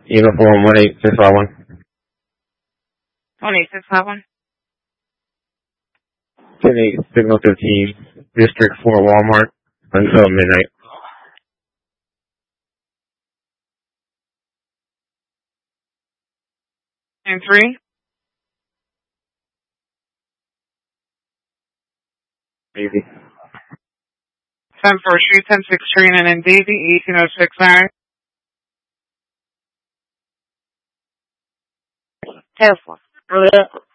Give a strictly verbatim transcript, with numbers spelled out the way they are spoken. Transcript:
Uniform one eight six five one. one eight six five one. ten eight, Signal fifteen, District four Walmart, until midnight. And three. Easy. ten First Street, ten six Street, and in Davie, eighteen oh six nine. Careful.